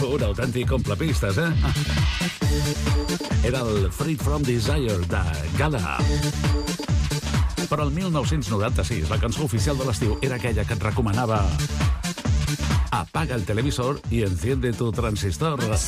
Un autèntic complepistes, Era el Free From Desire de Gala. Però el 1996, la cançó oficial de l'estiu era aquella que et recomanava: apaga el televisor y enciende tu transistor.